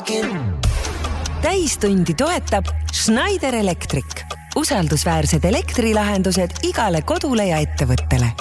Täistundi toetab Schneider Electric. Usaldusväärsed elektrilahendused igale kodule ja ettevõttele.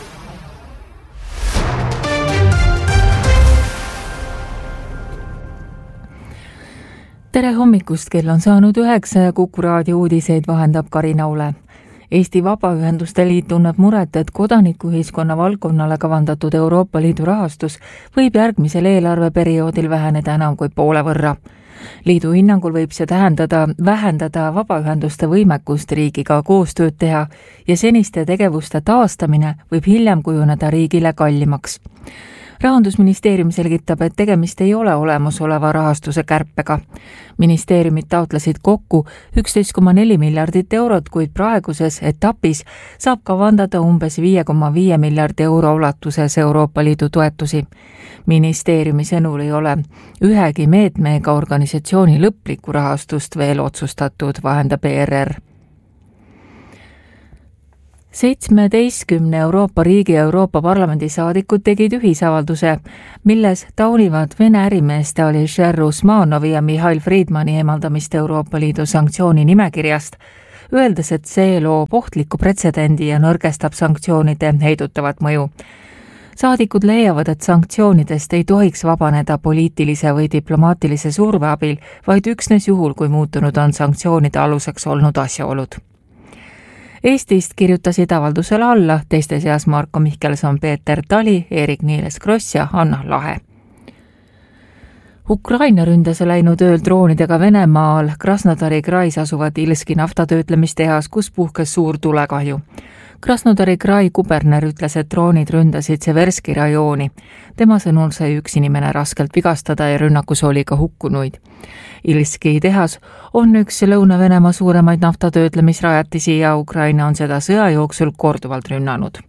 Tere hommikust, kell on saanud 9 ja Kuku raadio uudiseid vahendab Karina Ule. Eesti Vabaühenduste Liit tunneb muret, et kodanikuühiskonna valdkonnale kavandatud Euroopa Liidu rahastus võib järgmisel eelarveperioodil väheneda enam kui poole võrra. Liidu hinnangul võib see vähendada vabaühenduste võimekust riigiga koostööd teha ja seniste tegevuste taastamine võib hiljem kujuneda riigile kallimaks. Rahandusministeerium selgitab, et tegemist ei ole olemasoleva rahastuse kärpega. Ministeeriumid taotlesid kokku 11,4 miljardit eurot, kuid praeguses etapis saab kavandada umbes 5,5 miljardi euro ulatuses Euroopa Liidu toetusi. Ministeeriumi sõnul ei ole ühegi meetme ega organisatsiooni lõplikku rahastust veel otsustatud, vahendab ERR. 17 Euroopa riigi ja Euroopa Parlamendi saadikud tegid ühisavalduse, milles taunivad Vene ärimeeste Alisher Usmanovi ja Mihhail Friedmani eemaldamist Euroopa Liidu sanktsiooni nimekirjast, öeldes, et see loob ohtliku pretsedendi ja nõrgestab sanktsioonide heidutavat mõju. Saadikud leiavad, et sanktsioonidest ei tohiks vabaneda poliitilise või diplomaatilise surve abil, vaid üksnes juhul, kui muutunud on sanktsioonide aluseks olnud asjaolud. Eestist kirjutasid avaldusele alla teiste seas Marko Mihkelson, Peeter Tali, Eerik-Niiles Kross ja Anna Lahe. Ukraina ründas läinud ööl droonidega Venemaal Krasnodari krais asuvad Ilski naftatöötlemistehas, kus puhkes suur tulekahju. Krasnodari krai kuberner ütles, et droonid ründasid Severski rajooni. Tema sõnul sai üks inimene raskelt vigastada ja rünnakus oli ka hukkunuid. Ilski tehas on üks Lõuna-Venemaa suuremaid naftatöötlemisrajatisi ja Ukraina on seda sõja jooksul korduvalt rünnanud.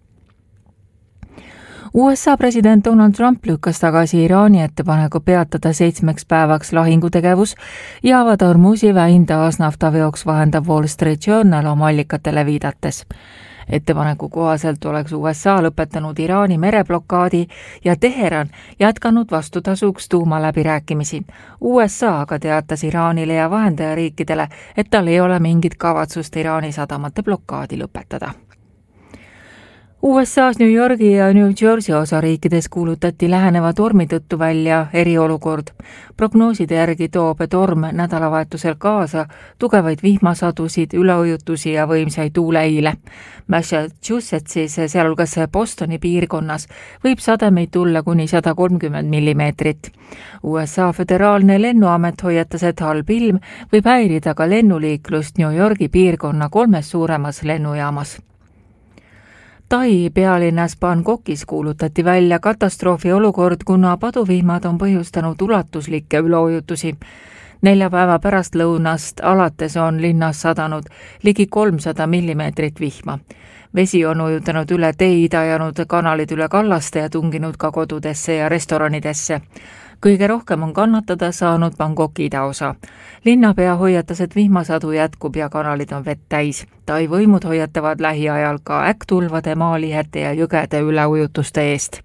USA president Donald Trump lükkas tagasi Iraani ettepaneku peatada 7 päevaks lahingutegevus ja avada Hormuzi väin taas naftaveoks, vahendab Wall Street Journal oma allikatele viidates. Ettepaneku kohaselt oleks USA lõpetanud Iraani mereblokaadi ja Teheran jätkanud vastutasuks tuumaläbirääkimisi. USA aga teatas Iraanile ja vahendajariikidele, et tal ei ole mingit kavatsust Iraani sadamate blokaadi lõpetada. USA's New Yorgi ja New Jersey osariikides kuulutati läheneva tormi tõttu välja eriolukord. Prognooside järgi toob torm nädalavahetusel kaasa tugevaid vihmasadusid, üleujutusi ja võimsaid tuuleile. Massachusettsis, sealhulgas Bostoni piirkonnas, võib sademeid tulla kuni 130 millimeetrit. USA föderaalne lennuamet hoiatas, et halb ilm võib häirida ka lennuliiklust New Yorgi piirkonna 3 suuremas lennujaamas. Tai pealinnas Bangkokis kuulutati välja katastroofi olukord, kuna paduvihmad on põhjustanud ulatuslikke üleujutusi. 4 päeva pärast lõunast alates on linnas sadanud ligi 300 millimeetrit vihma. Vesi on ujutanud üle teid, ajanud kanalid üle kallaste ja tunginud ka kodudesse ja restoranidesse. Kõige rohkem on kannatada saanud Bangkoki idaosa. Linnapea hoiatas, et vihmasadu jätkub ja kanalid on vett täis. Tai võimud hoiatavad lähiajal ka äkkutulvade, maalihete ja jõgede üleujutuste eest.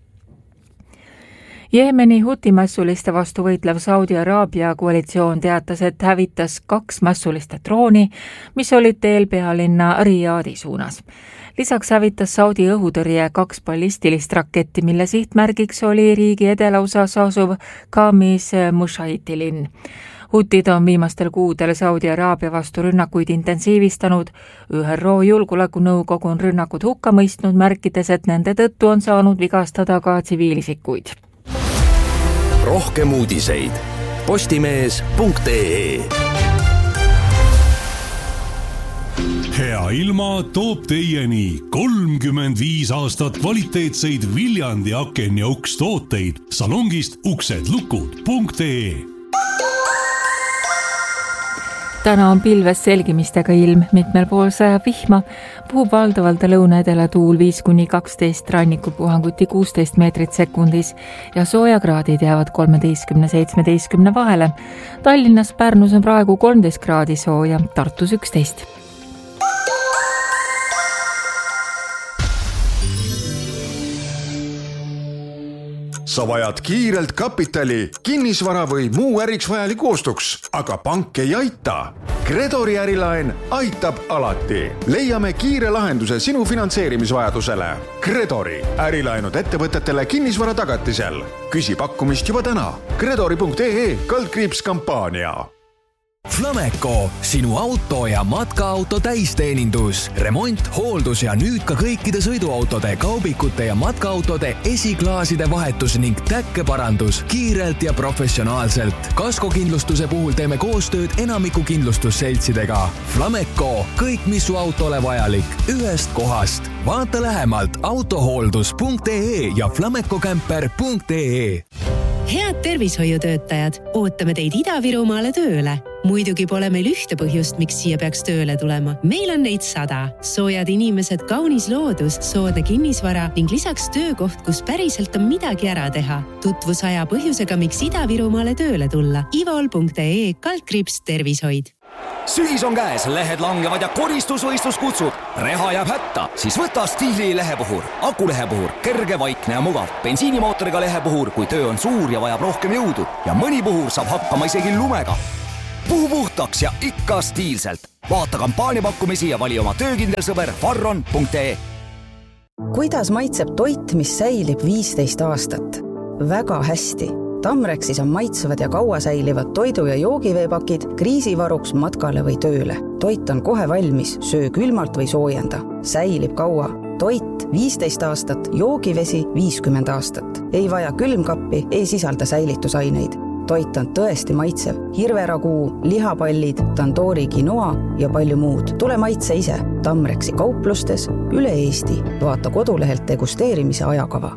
Jeemeni Huti mässuliste vastu võitlev Saudi Araabia koalitsioon teatas, et hävitas 2 mässuliste drooni, mis olid teel pealinna Riyadi suunas. Lisaks hävitas Saudi õhutõrje 2 ballistilist raketti, mille sihtmärgiks oli riigi edelaosas asuv Khamis Mushaiti linn. Hutid on viimastel kuudel Saudi Araabia vastu rünnakuid intensiivistanud. ÜRO Julgeolekunõukogu on rünnakud hukka mõistnud, märkides, et nende tõttu on saanud vigastada ka tsiviilisikuid. Rohkem uudiseid postimees.ee. Hea ilma toob teieni 35 aastat kvaliteetseid Viljandi aken ja uks tooteid salongist uksedlukud.ee. Täna on pilves selgimistega ilm, mitmel pool sajab vihma, puhub valdavalt lõuna-edela tuul 5-12, rannikul puhanguti 16 meetrit sekundis ja soojakraadid jäävad 13-17 vahele. Tallinnas, Pärnus on praegu 13 kraadi sooja, Tartus 11. Sa vajad kiirelt kapitali, kinnisvara või muu äriks vajaliku ostuks, aga pank ei aita. Gredori ärilaen aitab alati. Leiame kiire lahenduse sinu finantseerimisvajadusele. Gredori ärilaenud ettevõtetele kinnisvara tagatisel. Küsi pakkumist juba täna. Gredori.ee/kampaania. Flameco, sinu auto ja matkaauto täisteenindus, remont, hooldus ja nüüd ka kõikide sõiduautode, kaubikute ja matkaautode esiklaaside vahetus ning täkkeparandus kiirelt ja professionaalselt. Kaskokindlustuse puhul teeme koostööd enamiku kindlustusseltsidega. Flameco, kõik mis su autole vajalik, ühest kohast. Vaata lähemalt autohooldus.ee ja flamecocamper.ee. Head tervishoiutöötajad, ootame teid Ida-Virumaale tööle. Muidugi pole meil ühte põhjust, miks siia peaks tööle tulema. Meil on neid 100. Soojad inimesed, kaunis loodus, soodne kinnisvara ning lisaks töökoht, kus päriselt on midagi ära teha. Tutvus 100 põhjusega, miks Ida-Virumaale tööle tulla. ivol.ee/tervishoid. Sügis on käes, lehed langevad ja koristusvõistlus kutsub. Reha jääb hätta, siis võta Stiili lehepuhur. Akulehepuhur, kerge, vaikne ja mugav. Bensiinimootoriga lehepuhur, kui töö on suur ja vajab rohkem jõudu. Ja mõni puhur saab hakkama isegi lumega. Puhu puhtaks ja ikka stiilselt. Vaata kampaaniapakkumisi ja vali oma töökindel sõber farron.ee. Kuidas maitseb toit, mis säilib 15 aastat? Väga hästi. Tamrexis on maitsevad ja kaua säilivad toidu- ja joogiveepakid kriisivaruks matkale või tööle. Toit on kohe valmis, söö külmalt või soojenda. Säilib kaua. Toit 15 aastat, joogivesi 50 aastat. Ei vaja külmkappi, ei sisalda säilitusaineid. Toit on tõesti maitsev. Hirveraguu, lihapallid, tandoori quinoa ja palju muud. Tule maitse ise. Tamrexi kauplustes üle Eesti. Vaata kodulehelt degusteerimise ajakava.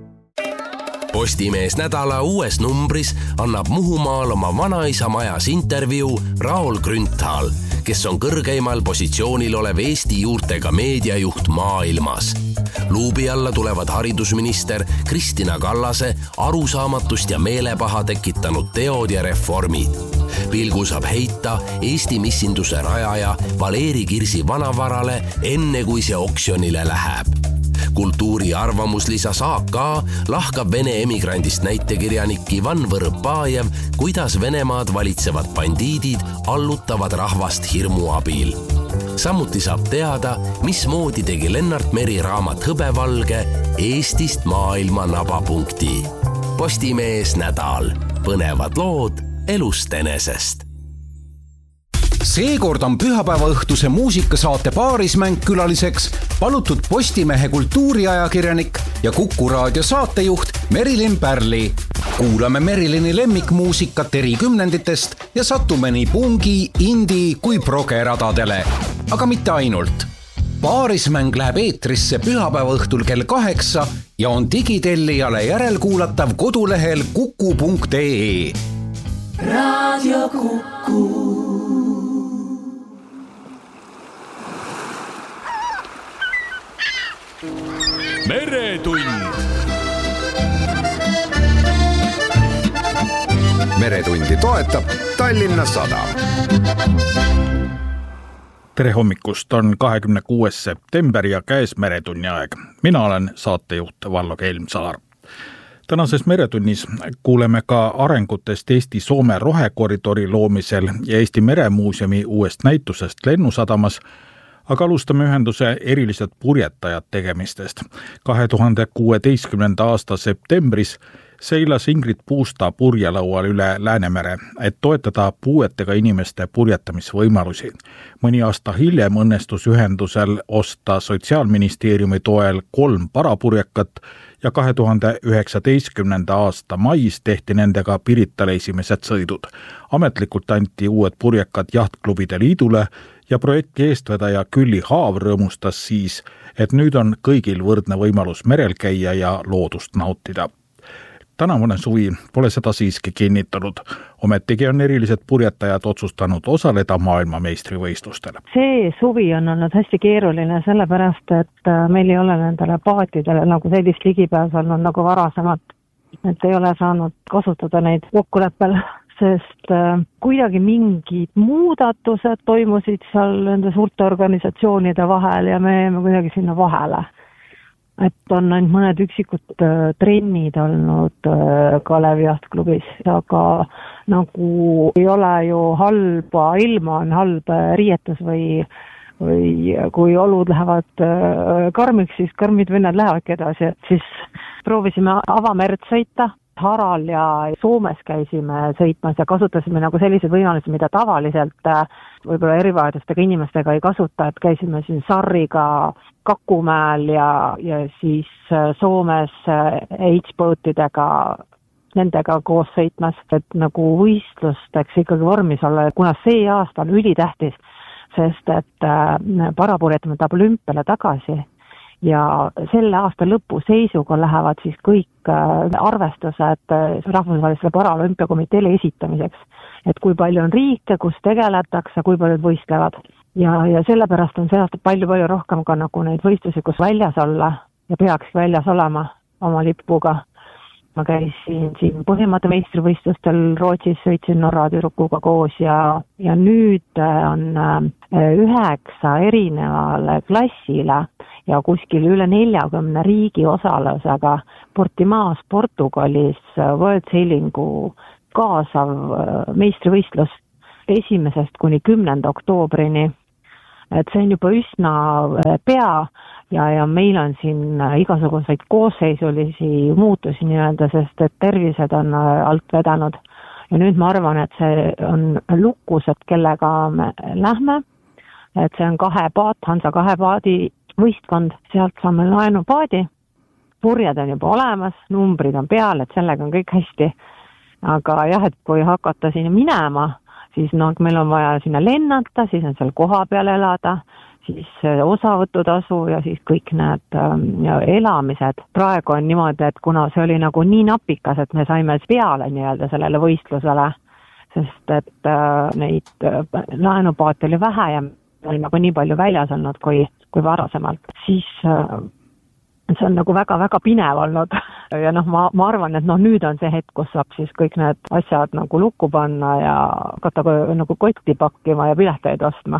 Postimees nädala uues numbris annab Muhumaal oma vanaisa majas intervjuu Raul Grünthal, kes on kõrgeimal positsioonil olev Eesti juurtega meediajuht maailmas. Luubi alla tulevad haridusminister Kristina Kallase arusaamatust ja meelepaha tekitanud teod ja reformid. Pilgu saab heita Eesti missinduse rajaja Valeri Kirsi vanavarale enne kui see oksjonile läheb. Kultuuri arvamuslisas AK lahkab Vene emigrandist näitekirjanik Ivan Võrõpajev, kuidas Venemaad valitsevad bandiidid allutavad rahvast hirmu abil. Samuti saab teada, mismoodi tegi Lennart Meri raamat Hõbevalge Eestist maailma nabapunkti. Postimees nädal. Põnevad lood elust enesest. Seekord on pühapäeva õhtuse muusikasaate Paarismäng külaliseks palutud Postimehe kultuuriajakirjanik ja Kuku raadio saatejuht Merilin Pärli. Kuulame Merilini lemmikmuusikat eri kümnenditest ja satume nii pungi, indi kui progeradadele. Aga mitte ainult. Paarismäng läheb eetrisse pühapäeva õhtul kell 8 ja on digitellijale järelkuulatav kodulehel kuku.ee. Raadio Kuku. Meretund. Meretundi toetab Tallinna Sadam. Tere hommikust, on 26. september ja käes Meretunni aeg. Mina olen saatejuht Vallo Kelmsaar. Tänases Meretunnis kuuleme ka arengutest Eesti-Soome rohekoridori loomisel ja Eesti Meremuuseumi uuest näitusest Lennusadamas, aga alustame ühenduse erilised purjetajad tegemistest. 2016. aasta septembris seilas Ingrid Puusta purjelaual üle Läänemere, et toetada puuetega inimeste purjetamisvõimalusi. Mõni aasta hiljem õnnestus ühendusel osta Sotsiaalministeeriumi toel 3 parapurjekat ja 2019. aasta mais tehti nendega Piritale esimesed sõidud. Ametlikult anti uued purjekad Jahtklubide Liidule ja projekti eestvedaja Külli Haav rõõmustas siis, et nüüd on kõigil võrdne võimalus merel käia ja loodust nautida. Tänavune suvi pole seda siiski kinnitanud. Ometigi on erilised purjetajad otsustanud osaleda maailmameistrivõistlustel. See suvi on olnud hästi keeruline sellepärast, et meil ei ole nendele paatidele nagu sellist ligipääsu olnud nagu varasemalt. Et ei ole saanud kasutada neid kokkuleppel, sest kuidagi mingid muudatused toimusid seal nende suurte organisatsioonide vahel ja me jäime kuidagi sinna vahele. et on ainult mõned üksikud trennid olnud Kalevi jahtklubis, aga nagu ei ole ju halba ilma, on halb riietus või kui olud lähevad karmiks, siis karmid vennad lähevadki edasi, et siis proovisime avamerd sõita. Haral ja Soomes käisime sõitmas ja kasutasime nagu selliseid võimalusi, mida tavaliselt võib-olla erivajadustega inimestega ei kasuta, et käisime siin Sarriga Kakumäel ja siis Soomes H-boatidega nendega koos sõitmas, et nagu võistlusteks ikkagi vormis olla, kuna see aasta on ülitähtis, sest et parapurjetame tahab olümpiale tagasi. Ja selle aasta lõpu seisuga lähevad siis kõik arvestused rahvusvahelisele paralümpiakomiteele esitamiseks. Et kui palju on riike, kus tegeletakse, kui palju võistlevad. Ja sellepärast on see aasta palju rohkem ka nagu neid võistlusi, kus väljas olla ja peaks väljas olema oma lipuga. Ma käisin siin Põhjamaade meistrivõistlustel Rootsis, sõitsin Norra tüdrukuga koos ja nüüd on 9 erinevale klassile ja kuskil üle 40 riigi osalusega Portimaos Portugalis World Sailingu kaasav meistrivõistlus 1. kuni 10. oktoobrini. Et see on juba üsna pea ja meil on siin igasuguseid koosseisulisi muutusi nii-öelda, sest et tervised on alt vedanud. Ja nüüd ma arvan, et see on lukus, et kellega me lähme, et see on 2 paat, Hansa 2 paadi võistkond, sealt saame laenupaadi, purjed on juba olemas, numbrid on peal, et sellega on kõik hästi. Aga jah, et kui hakata sinna minema, siis meil on vaja sinna lennata, siis on seal koha peal elada, siis osavõtutasu ja siis kõik need elamised. Praegu on niimoodi, et kuna see oli nagu nii napikas, et me saime peale nii-öelda sellele võistlusele, sest et neid laenupaate oli vähe ja oli nagu nii palju väljas olnud kui varasemalt, siis see on nagu väga pinev olnud. Ja ma arvan, et nüüd on see hetk, kus saab siis kõik need asjad nagu lukku panna ja hakata nagu kotti pakkima ja pileteid ostma.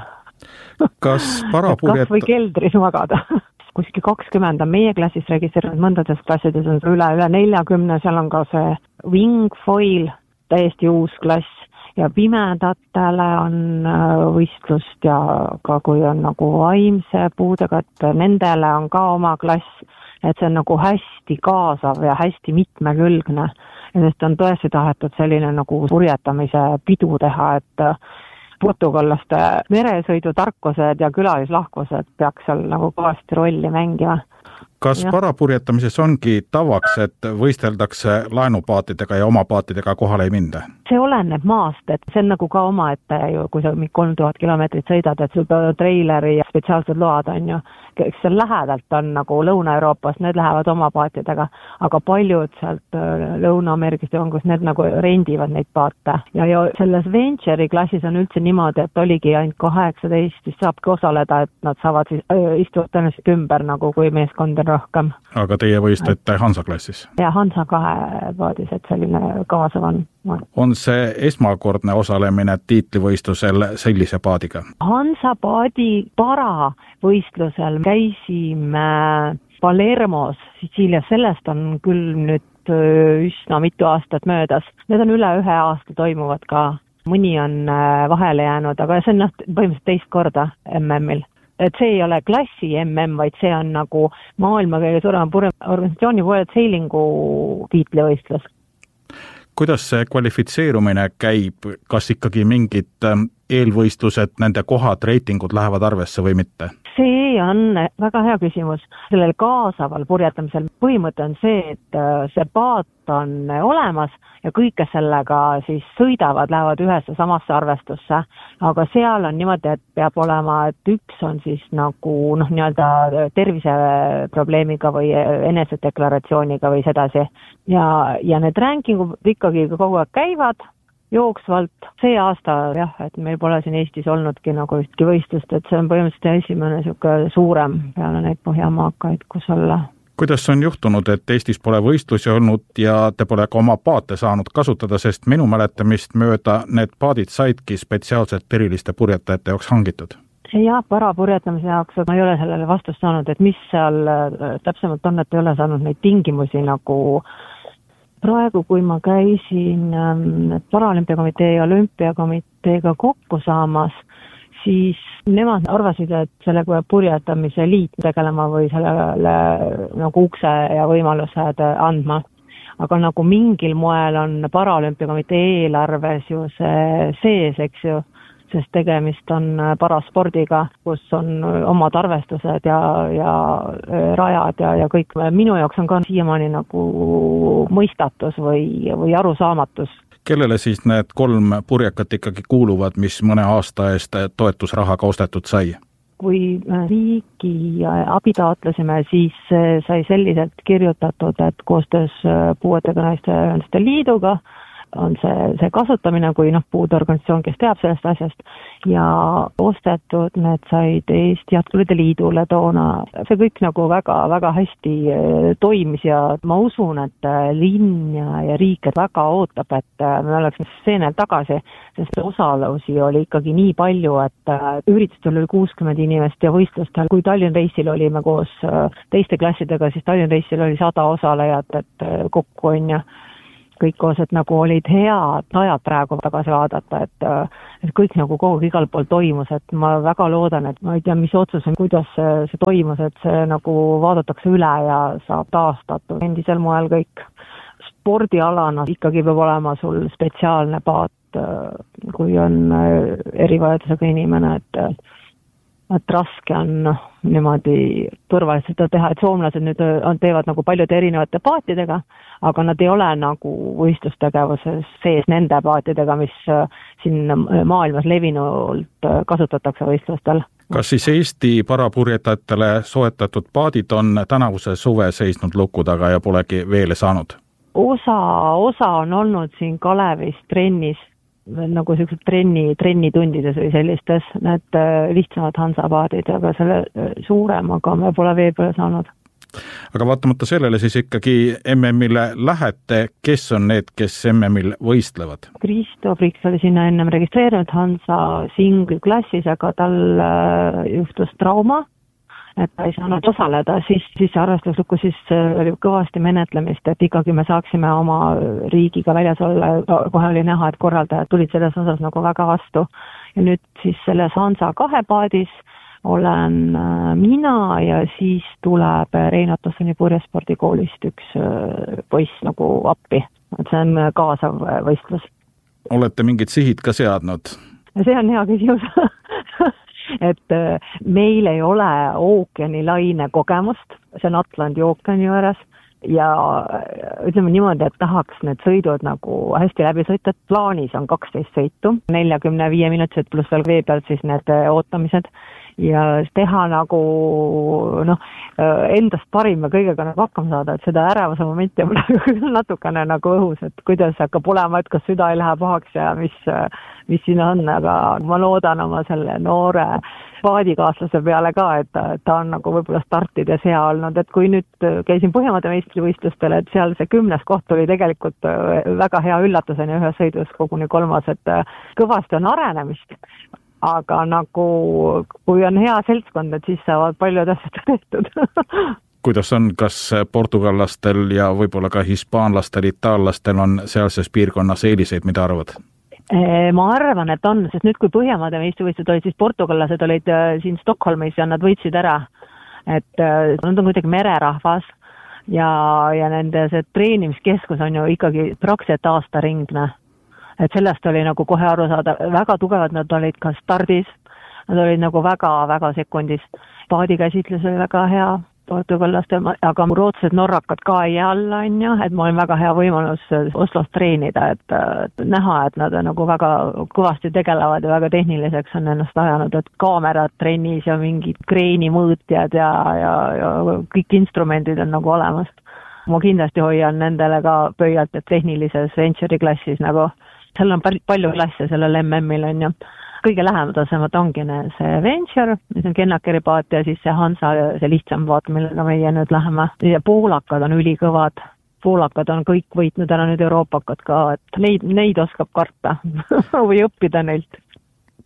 Kas parapurjet... Kas või keldris magada. Kuskil 20 on meie klassis registreerinud, mõndades klassides on üle 40, seal on ka see wingfoil, täiesti uus klass. Ja pimedatele on võistlust ja ka kui on nagu vaimse puudega, et nendele on ka oma klass, et see on nagu hästi kaasav ja hästi mitmekülgne. Sest on tõesti tahetud selline nagu purjetamise pidu teha, et portugallaste meresõidutarkused ja külalislahkused peaks seal nagu kõvasti rolli mängima. Kas parapurjetamises ongi tavaks, et võisteldakse laenupaatidega ja oma paatidega kohale ei minda? See oleneb maast, et see on nagu ka oma ette ju, kui sa 3000 kilomeetrit sõidad, et sul peavad treileri ja spetsiaalsed load on ju. Kes seal lähedalt on nagu Lõuna-Euroopas, need lähevad oma paatidega, aga paljud sealt Lõuna-Ameerikast on, kus need nagu rendivad neid paate. Ja selles Venture'i klassis on üldse niimoodi, et oligi ainult 18, siis saabki osaleda, et nad saavad siis istuvad tõenäoliselt ümber nagu kui meeskond on rohkem. Aga teie võistlete Hansa klassis? Ja Hansa 2 paadis, et selline kaasav on. On see esmakordne osalemine tiitlivõistlusel sellise paadiga? Hansa paadi paravõistlusel käisime Palermos, Sitsiilias, sellest on küll nüüd üsna mitu aastat möödas. Need on üle 1 aasta toimuvad ka. Mõni on vahele jäänud, aga see on põhimõtteliselt teist korda MM-il. Et see ei ole klassi MM, vaid see on nagu maailma kõige suurema organisatsiooni World Sailingu tiitlivõistlus. Kuidas see kvalifitseerumine käib? Kas ikkagi mingid eelvõistlused, nende kohad, reitingud lähevad arvesse või mitte? See on väga hea küsimus. Sellel kaasaval purjetamisel põhimõte on see, et see paat on olemas ja kõik, kes sellega siis sõidavad, lähevad ühesse samasse arvestusse. Aga seal on niimoodi, et peab olema, et üks on siis nagu nii-öelda terviseprobleemiga või enesedeklaratsiooniga või sedasi. Ja need rankingud ikkagi kogu aeg käivad jooksvalt. See aasta, et meil pole siin Eestis olnudki nagu ühtki võistlust, et see on põhimõtteliselt esimene suurem peale neid Põhjamaakaid, kus olla. Kuidas on juhtunud, et Eestis pole võistlusi olnud ja te pole ka oma paate saanud kasutada, sest minu mäletamist mööda need paadid saidki spetsiaalselt eriliste purjetajate jaoks hangitud? Jah, parapurjetamise jaoks ma ei ole sellele vastust saanud, et mis seal täpsemalt on, et ei ole saanud neid tingimusi nagu praegu, kui ma käisin Paralümpiakomitee ja Olümpiakomiteega kokku saamas, siis nemad arvasid, et sellega purjetamise liit tegelema või sellele nagu ukse ja võimalused andma. Aga nagu mingil moel on Paralümpiakomitee eelarves ju see sees, eks ju, sest tegemist on paraspordiga, kus on omad arvestused ja rajad ja kõik. Minu jaoks on ka siiamaani nagu mõistatus või arusaamatus. Kellele siis need 3 purjekat ikkagi kuuluvad, mis mõne aasta eest toetusrahaga ostetud sai? Kui riigi abi taotlesime, siis sai selliselt kirjutatud, et koostöös Puuetega Naiste Ühenduste Liiduga on see kasutamine, kui puudeorganisatsioon, kes teab sellest asjast, ja ostetud need said Eesti Jalgpallide Liidule toona. See kõik nagu väga hästi toimis ja ma usun, et linn ja riik väga ootab, et me oleks seenel tagasi, sest osalusi oli ikkagi nii palju, et üritustel oli 60 inimest ja võistlustel, kui Tallinn Race'il olime koos teiste klassidega, siis Tallinn Race'il oli 100 osalejat, et kokku on ja kõik koos, et nagu olid head ajad praegu tagasi vaadata, et kõik nagu kogu igal pool toimus, et ma väga loodan, et ma ei tea, mis otsus on, kuidas see toimus, et see nagu vaadatakse üle ja saab taastatud endisel moel kõik. Spordialana ikkagi peab olema sul spetsiaalne paat, kui on erivajadusega inimene, et raske on niimoodi turvaliselt teha, et soomlased nüüd teevad nagu paljude erinevate paatidega, aga nad ei ole nagu võistlustegevuses sees nende paatidega, mis siin maailmas levinult kasutatakse võistlustel. Kas siis Eesti parapurjetajatele soetatud paadid on tänavuse suve seisnud luku taga ja polegi veele saanud? Osa on olnud siin Kalevis trennis, nagu sellised trennitundides või sellistes, need lihtsamad Hansapaadid, aga selle suuremaga me pole vee peale saanud. Aga vaatamata sellele siis ikkagi MM-ile lähete, kes on need, kes MM-il võistlevad? Kristo Priks oli sinna ennem registreerinud Hansa singli klassis, aga tal juhtus trauma, et ta ei saanud osaleda, siis arvestuslukku oli kõvasti menetlemist, et ikkagi me saaksime oma riigiga väljas olla, kohe oli näha, et korraldajad tulid selles osas nagu väga vastu. Ja nüüd siis selles Hansa 2 paadis olen mina ja siis tuleb Reino Tossoni purjespordikoolist üks poiss nagu appi, et see on kaasav võistlus. Olete mingid sihid ka seadnud? See on hea küsimus. Et meil ei ole ookeanilaine kogemust, see on Atlandi ookeani juures ja ütleme niimoodi, et tahaks need sõidud nagu hästi läbi sõita, et plaanis on 12 sõitu, 45 minutit pluss veel vee pealt siis need ootamised ja teha nagu endast parim ja kõigega nagu hakkama saada, et seda ärevuse momenti on natukene nagu õhus, et kuidas hakkab olema, et kas süda ei lähe pahaks ja mis siin on, aga ma loodan oma selle noore paadikaaslase peale ka, et ta on nagu võib-olla startides hea olnud, et kui nüüd käisin Põhjamaade meistrivõistlustel, et seal see 10. koht oli tegelikult väga hea üllatuseni ühes sõidus koguni 3, et kõvasti on arenemist. Aga nagu, kui on hea seltskond, et siis saavad paljud asjad tehtud. Kuidas on, kas portugallastel ja võib-olla ka hispaanlastel, itaallastel on sealses piirkonnas eeliseid, mida arvad? Ma arvan, et on, sest nüüd kui Põhjamaade meistrivõistlused olid, siis portugallased olid siin Stockholmis ja nad võitsid ära. Et nad on kuidagi mererahvas ja nende see treenimiskeskus on ju ikkagi praktiliselt aastaringne. Et sellest oli nagu kohe aru saada, väga tugevad nad olid ka stardis, nad olid nagu väga sekundis. Paadikäsitlus oli väga hea portugallastel, aga rootsed norrakad ka ei alla, et mul on väga hea võimalus Oslos treenida, et näha, et nad nagu väga kõvasti tegelevad ja väga tehniliseks on ennast ajanud, et kaamerad trennis ja mingid kreenimõõtjad ja kõik instrumendid on nagu olemas. Ma kindlasti hoian nendele ka pöialt, et tehnilises Venture'i klassis nagu seal on palju klasse sellel MM-il on ju. Kõige lähemadasemad ongi see Venture, mis on Kennakeri paat ja siis see Hansa, see lihtsam paat, millega meie nüüd läheme. Ja poolakad on ülikõvad. Poolakad on kõik võitnud ära nüüd Euroopakad ka, et neid oskab karta või õppida neilt.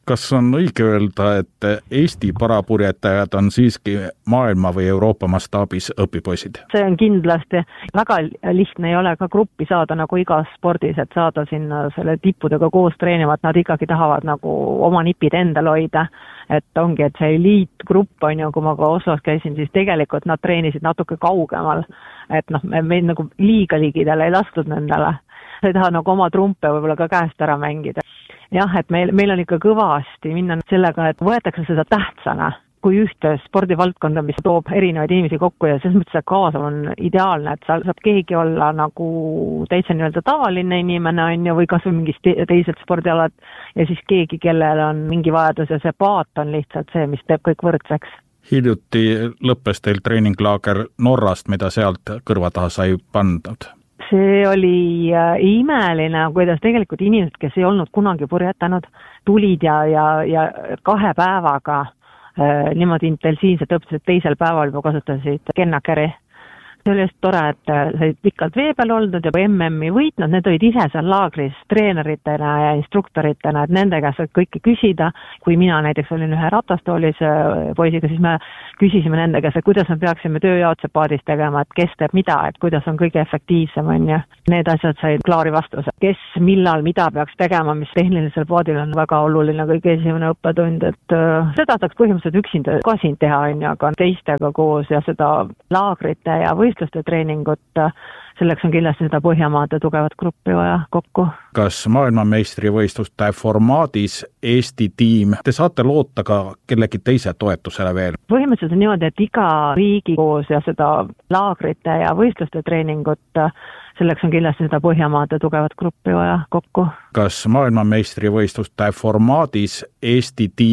Kas on õige öelda, et Eesti parapurjetajad on siiski maailma või Euroopa mastaabis õpipoisid? See on kindlasti väga lihtne, ei ole ka gruppi saada nagu igas spordis, et saada sinna selle tippudega koos treenivad, nad ikkagi tahavad nagu oma nipid endal hoida. Et ongi, et see eliitgrupp on ju, kui ma ka Oslos käisin, siis tegelikult nad treenisid natuke kaugemal. Et me nagu liiga ligidele ei lastud nendele. Ei taha nagu oma trumpe võib-olla ka käest ära mängida. Jah, et meil on ikka kõvasti minna sellega, et võetakse seda tähtsana kui ühte spordivaldkonda, mis toob erinevaid inimesi kokku ja selles mõttes kaasav on ideaalne, et saab keegi olla nagu täitsa nii-öelda tavaline inimene on ju, või kas või mingist teised spordialad ja siis keegi, kellel on mingi vajadus ja see paat on lihtsalt see, mis teeb kõik võrdseks. Hiljuti lõppes teil treeninglaager Norrast, mida sealt kõrva taha sai pandud. See oli imeline, kuidas tegelikult inimesed, kes ei olnud kunagi purjetanud, tulid ja 2 päevaga niimoodi intensiivselt õppisid, teisel päeval juba kasutasid kennakeri. See oli just tore, et said pikalt vee peal oldud ja MM-i võitnud, need olid ise seal laagris treeneritena ja instruktoritena, et nende käest saad kõike küsida. Kui mina näiteks olin ühe ratastoolis poisiga, siis me küsisime nende käest, et kuidas me peaksime tööjaotse paadis tegema, et kes teeb mida, et kuidas on kõige efektiivsem on ja need asjad said klaari vastuse. Kes, millal, mida peaks tegema, mis tehnilisel paadil on väga oluline kõige esimene õppetund, et seda saaks põhimõtteliselt üksinda ka siin teha, aga teistega koos ja seda laagrite ja võistluste treeningut, selleks on kindlasti seda Põhjamaade tugevat gruppi vaja kokku. Kas maailmameistrivõistluste formaadis Eesti tiim, te saate loota ka kellegi teise toetusele veel? Põhimõtteliselt on niimoodi, et iga riigi koos ja seda laagrite ja võistluste treeningut, selleks on kindlasti seda Põhjamaade tugevat gruppi vaja kokku. Kas maailmameistrivõistluste formaadis Eesti tiim